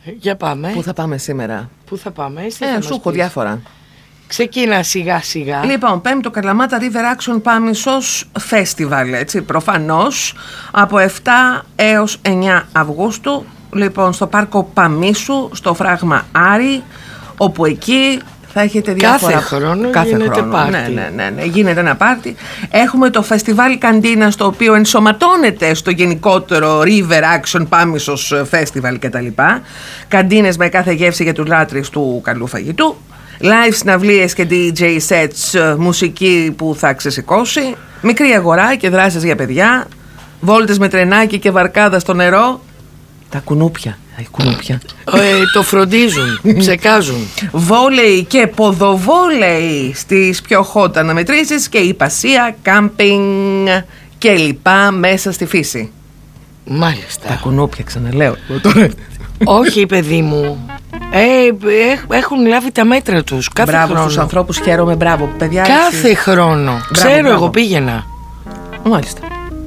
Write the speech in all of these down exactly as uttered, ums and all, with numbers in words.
Για πάμε. Πού θα πάμε σήμερα? Πού θα πάμε, εσύ? Ε, σου έχω διάφορα. Ξεκίνα σιγά σιγά. Λοιπόν, πέμπτο Καλαμάτα River Action Πάμισος Festival, έτσι, προφανώς, από εφτά έως εννιά Αυγούστου, λοιπόν, στο πάρκο Παμίσου, στο φράγμα Άρη, όπου εκεί θα έχετε διάφορα... Κάθε χρόνο Κάθε γίνεται χρόνο. πάρτι. Ναι, ναι, ναι, ναι, γίνεται ένα πάρτι. Έχουμε το φεστιβάλ Καντίνας, το οποίο ενσωματώνεται στο γενικότερο River Action Πάμισος Festival κτλ. Καντίνες με κάθε γεύση για τους λάτρεις του καλού φαγητού. Live συναυλίες και ντι τζέι sets, μουσική που θα ξεσηκώσει. Μικρή αγορά και δράσεις για παιδιά. Βόλτες με τρενάκι και βαρκάδα στο νερό. Τα κουνούπια. Οι κουνούπια. Ε, το φροντίζουν, ψεκάζουν. Βόλεϊ και ποδοβόλεϊ στις πιο hot αναμετρήσεις και υπασία, κάμπινγκ και λοιπά μέσα στη φύση. Μάλιστα. Τα κουνούπια, ξαναλέω. Όχι, παιδί μου. Ε, έχουν λάβει τα μέτρα τους κάθε μπράβο χρόνο. στους ανθρώπους, χαίρομαι, μπράβο παιδιά. Κάθε έτσι. χρόνο. Μπράβο, Ξέρω, μπράβο. εγώ πήγαινα. Μάλιστα.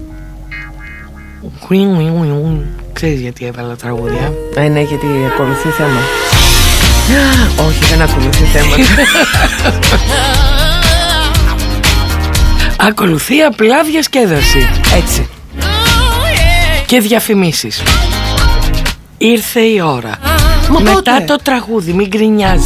Ξέρεις γιατί έβαλα τραγούδια? Ε, ναι, γιατί ακολουθεί θέμα. Όχι, δεν ακολουθεί θέμα. Ακολουθεί απλά διασκέδαση. Έτσι. Και διαφημίσεις. Ήρθε η ώρα. Μα Μετά πότε? το τραγούδι, μην γκρινιάζεις.